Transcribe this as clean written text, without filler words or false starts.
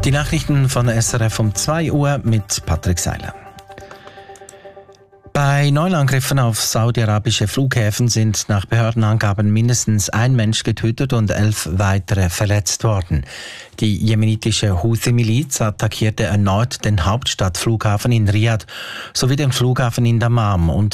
Die Nachrichten von SRF um 2 Uhr mit Patrick Seiler. Bei neuen Angriffen auf saudi-arabische Flughäfen sind nach Behördenangaben mindestens ein Mensch getötet und 11 weitere verletzt worden. Die jemenitische Houthi-Miliz attackierte erneut den Hauptstadtflughafen in Riad sowie den Flughafen in Dammam und